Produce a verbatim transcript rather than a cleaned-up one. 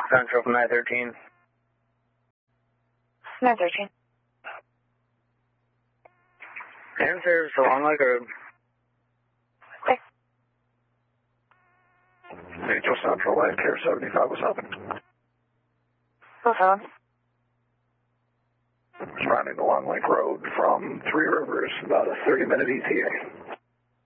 Central from nine thirteen. nine thirteen. Answer, so Long Lake Road. Okay. Central Central, Land Care seventy-five was up. Who's on? Surrounding the Long Lake Road from Three Rivers, about a thirty minute E T A.